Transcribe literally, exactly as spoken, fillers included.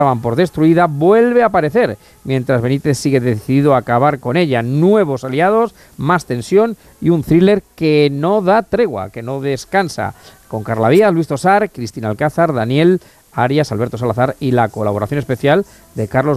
por destruida vuelve a aparecer, mientras Benítez sigue decidido a acabar con ella. Nuevos aliados, más tensión y un thriller que no da tregua, que no descansa. Con Carla Díaz, Luis Tosar, Cristina Alcázar, Daniel Arias, Alberto Salazar y la colaboración especial de Carlos